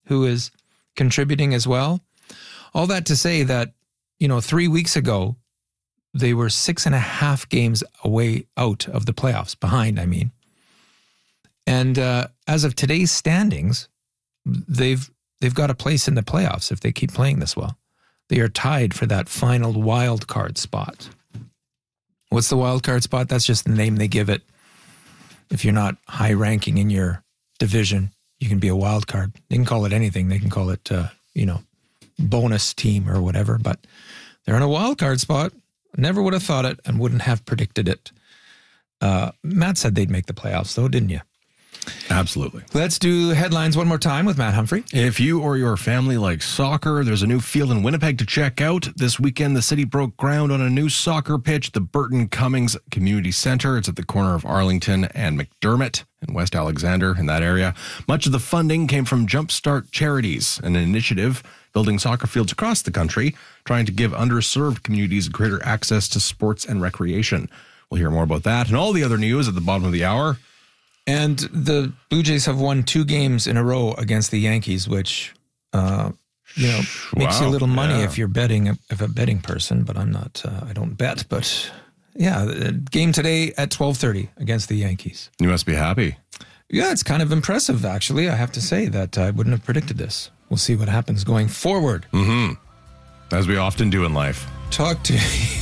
who is contributing as well. All that to say that, 3 weeks ago, they were 6.5 games away out of the playoffs, behind, I mean. And as of today's standings, they've got a place in the playoffs if they keep playing this well. They are tied for that final wild card spot. What's the wild card spot? That's just the name they give it. If you're not high ranking in your division, you can be a wild card. They can call it anything. They can call it, bonus team or whatever, but they're in a wild card spot. Never would have thought it and wouldn't have predicted it. Matt said they'd make the playoffs, though, didn't you? Absolutely. Let's do headlines one more time with Matt Humphrey. If you or your family like soccer, there's a new field in Winnipeg to check out. This weekend, the city broke ground on a new soccer pitch, the Burton Cummings Community Center. It's at the corner of Arlington and McDermott in West Alexander in that area. Much of the funding came from Jumpstart Charities, an initiative building soccer fields across the country, trying to give underserved communities greater access to sports and recreation. We'll hear more about that and all the other news at the bottom of the hour. And the Blue Jays have won 2 games in a row against the Yankees, which, makes you a little money if you're betting, if a betting person, but I'm not, I don't bet. But yeah, game today at 12:30 against the Yankees. You must be happy. Yeah, it's kind of impressive, actually. I have to say that I wouldn't have predicted this. We'll see what happens going forward. Mm-hmm. As we often do in life. Talk to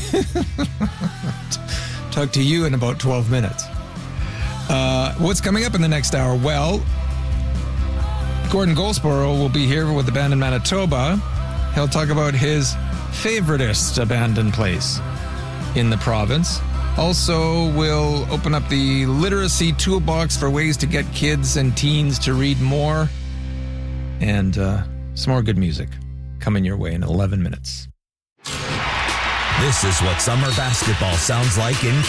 you in about 12 minutes. What's coming up in the next hour? Well, Gordon Goldsboro will be here with Abandoned Manitoba. He'll talk about his favoritist abandoned place in the province. Also, we'll open up the literacy toolbox for ways to get kids and teens to read more. And some more good music coming your way in 11 minutes. This is what summer basketball sounds like in